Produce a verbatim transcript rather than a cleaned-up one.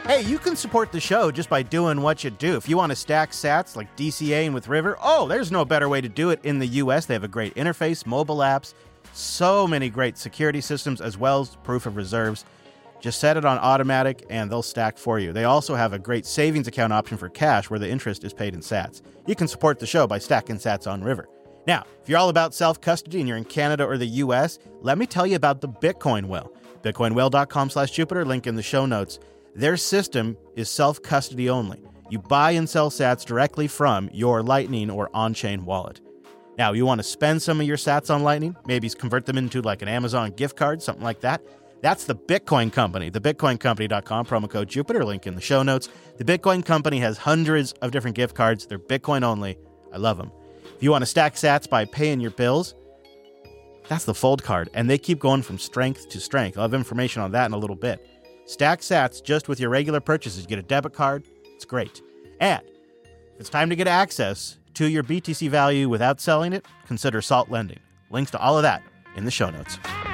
Hey, you can support the show just by doing what you do. If you want to stack sats like D C A and with River, oh, there's no better way to do it in the U S. They have a great interface, mobile apps, so many great security systems, as well as proof of reserves. Just set it on automatic and they'll stack for you. They also have a great savings account option for cash where the interest is paid in sats. You can support the show by stacking sats on River. Now, if you're all about self-custody and you're in Canada or the U S, let me tell you about the Bitcoin Will. Bitcoinwill.com slash Jupiter, link in the show notes. Their system is self-custody only. You buy and sell sats directly from your Lightning or on-chain wallet. Now, you want to spend some of your sats on Lightning, maybe convert them into like an Amazon gift card, something like that. That's the Bitcoin Company, the bitcoin company dot com, promo code Jupiter, link in the show notes. The Bitcoin Company has hundreds of different gift cards. They're Bitcoin only. I love them. If you want to stack sats by paying your bills, that's the Fold card, and they keep going from strength to strength. I'll have information on that in a little bit. Stack sats just with your regular purchases. You get a debit card. It's great. And if it's time to get access to your B T C value without selling it, consider Salt Lending. Links to all of that in the show notes.